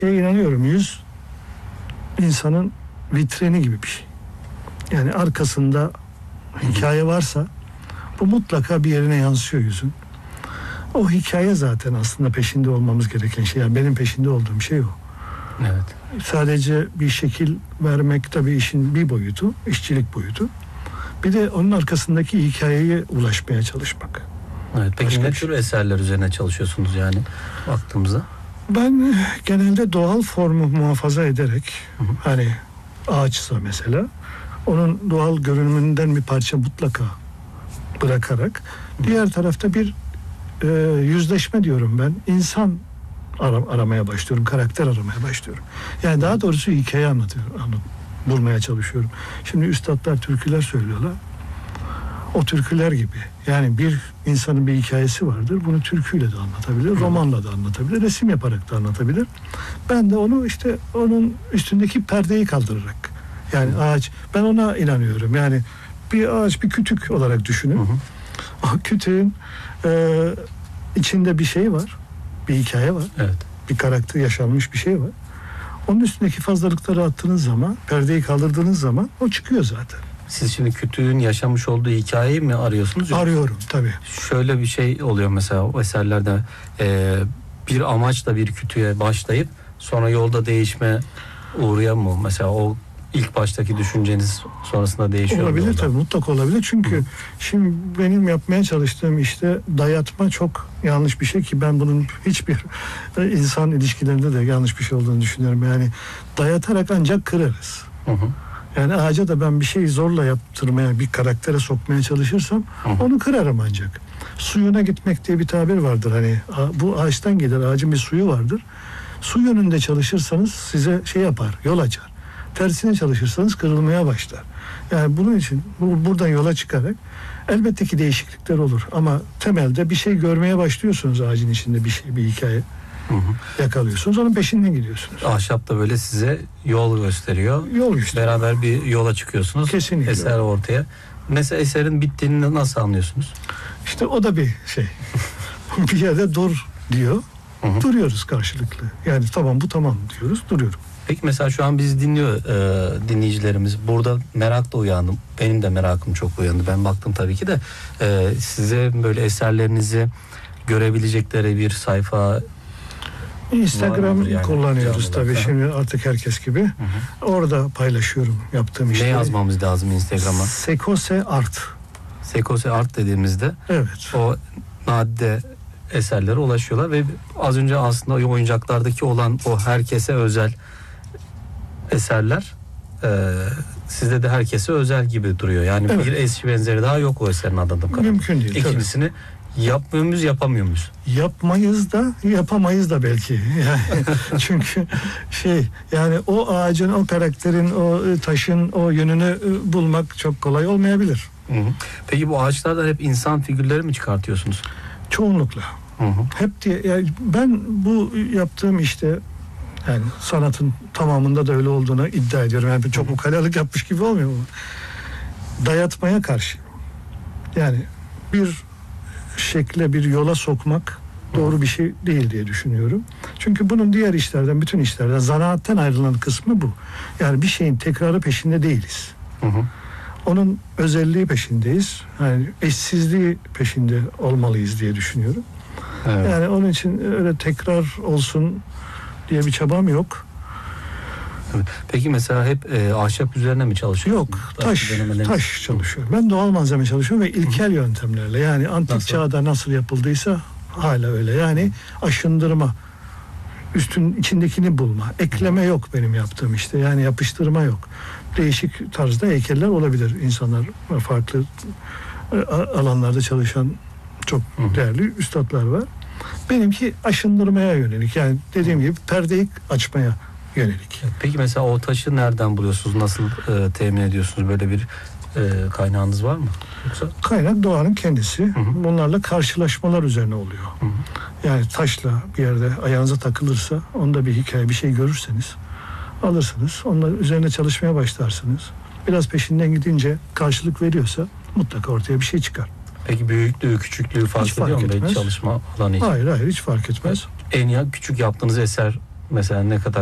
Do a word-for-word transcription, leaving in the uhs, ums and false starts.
inanıyorum, yüz insanın vitrini gibi bir şey. Yani arkasında hikaye varsa bu mutlaka bir yerine yansıyor yüzün. O hikaye zaten aslında peşinde olmamız gereken şey. Yani benim peşinde olduğum şey o. Evet. Sadece bir şekil vermek tabii işin bir boyutu, işçilik boyutu. Bir de onun arkasındaki hikayeye ulaşmaya çalışmak. Evet. Peki Başka ne bir tür şey. eserler üzerine çalışıyorsunuz yani baktığımızda? Ben genelde doğal formu muhafaza ederek, Hı hı. hani ağaçsa mesela, onun doğal görünümünden bir parça mutlaka bırakarak, Hı. diğer tarafta bir e, yüzleşme diyorum ben. İnsan ara, aramaya başlıyorum, karakter aramaya başlıyorum. Yani daha doğrusu hikaye anlatıyorum, anlat, bulmaya çalışıyorum. Şimdi üstadlar türküler söylüyorlar. O türküler gibi. Yani bir insanın bir hikayesi vardır. Bunu türküyle de anlatabilir, romanla da anlatabilir, resim yaparak da anlatabilir. Ben de onu işte onun üstündeki perdeyi kaldırarak. Yani ağaç, ben ona inanıyorum. Yani bir ağaç bir kütük olarak düşünün. Hı hı. O kütüğün e, içinde bir şey var. Bir hikaye var. Evet. Bir karakter, yaşanmış bir şey var. Onun üstündeki fazlalıkları attığınız zaman, perdeyi kaldırdığınız zaman o çıkıyor zaten. Siz şimdi kütüğün yaşamış olduğu hikayeyi mi arıyorsunuz? Arıyorum tabii. Şöyle bir şey oluyor mesela o eserlerde, e, bir amaçla bir kütüğe başlayıp sonra yolda değişme uğruyor mu? Mesela o ilk baştaki düşünceniz sonrasında değişiyor mu? Olabilir yolda? tabii, mutlaka olabilir. Çünkü Hı. şimdi benim yapmaya çalıştığım işte dayatma çok yanlış bir şey ki ben bunun hiçbir insan ilişkilerinde de yanlış bir şey olduğunu düşünüyorum. Yani dayatarak ancak kırarız. Hı hı. Yani ağaca da ben bir şeyi zorla yaptırmaya, bir karaktere sokmaya çalışırsam Hı hı. onu kırarım ancak. Suyuna gitmek diye bir tabir vardır. Hani bu ağaçtan gelir, ağacın bir suyu vardır. Su yönünde çalışırsanız size şey yapar, yol açar. Tersine çalışırsanız kırılmaya başlar. Yani bunun için bu, buradan yola çıkarak elbette ki değişiklikler olur. Ama temelde bir şey görmeye başlıyorsunuz, ağacın içinde bir şey, bir hikaye. Hı hı. Yakalıyorsunuz, onun peşinden gidiyorsunuz. Ahşap da böyle size yol gösteriyor. Yol gösteriyor. Beraber bir yola çıkıyorsunuz. Kesinlikle. Eser ortaya. Mesela eserin bittiğini nasıl anlıyorsunuz? İşte o da bir şey. Bir yerde dur diyor. Hı hı. Duruyoruz karşılıklı. Yani tamam, bu tamam diyoruz, duruyorum. Peki mesela şu an bizi dinliyor e, dinleyicilerimiz. Burada merak da uyandım. Benim de merakım çok uyandı. Ben baktım tabii ki de e, size böyle eserlerinizi görebilecekleri bir sayfa. Instagram Vardır yani, kullanıyoruz canlılar. tabii Hı. şimdi artık herkes gibi. Hı hı. Orada paylaşıyorum yaptığım Ne işleri. yazmamız lazım Instagram'a? Sekose Art. Sekose Art dediğimizde Evet. o nadide eserlere ulaşıyorlar ve az önce aslında o oyuncaklardaki olan o herkese özel eserler e, sizde de herkese özel gibi duruyor. Yani Evet. bir eşi benzeri daha yok o eserin anladığım kadarıyla. Mümkün değil. Tabii. İkincisini yapmıyor muyuz, yapamıyor muyuz? Yapmayız da yapamayız da belki. Yani çünkü şey, yani o ağacın, o karakterin, o taşın o yönünü bulmak çok kolay olmayabilir. Hı hı. Peki bu ağaçlardan hep insan figürleri mi çıkartıyorsunuz? Çoğunlukla. Hı hı. Hep diye, yani ben bu yaptığım işte, yani sanatın tamamında da öyle olduğunu iddia ediyorum. Yani çok ukalalık yapmış gibi olmuyor mu? Dayatmaya karşı. Yani bir şekle, bir yola sokmak doğru bir şey değil diye düşünüyorum. Çünkü bunun diğer işlerden, bütün işlerden, zanaatten ayrılan kısmı bu. Yani bir şeyin tekrarı peşinde değiliz. Hı hı. Onun özelliği peşindeyiz. Yani eşsizliği peşinde olmalıyız diye düşünüyorum. Evet. Yani onun için öyle tekrar olsun diye bir çabam yok. Evet. Peki mesela hep e, ahşap üzerine mi çalışıyorsunuz? Yok, taş, denemeleriniz- taş çalışıyorum. Ben doğal malzeme çalışıyorum ve ilkel yöntemlerle. Yani antik Nasıl? çağda nasıl yapıldıysa hala öyle. Yani aşındırma, üstün içindekini bulma, ekleme yok benim yaptığım işte. Yani yapıştırma yok. Değişik tarzda heykeller olabilir. İnsanlar farklı e, alanlarda çalışan çok Hı hı. değerli üstadlar var. Benimki aşındırmaya yönelik. Yani dediğim gibi perdeyi açmaya yönelik. Peki mesela o taşı nereden buluyorsunuz? Nasıl e, temin ediyorsunuz? Böyle bir e, kaynağınız var mı? Yoksa? Kaynak doğanın kendisi. Hı hı. Bunlarla karşılaşmalar üzerine oluyor. Hı hı. Yani taşla bir yerde ayağınıza takılırsa, onda bir hikaye, bir şey görürseniz alırsınız. Onların üzerine çalışmaya başlarsınız. Biraz peşinden gidince karşılık veriyorsa mutlaka ortaya bir şey çıkar. Peki büyüklüğü, küçüklüğü fark Hiç fark ediyor mu? etmez. Belki çalışma alanı için. Hayır hayır hiç fark etmez. En ya küçük yaptığınız eser Mesela ne kadar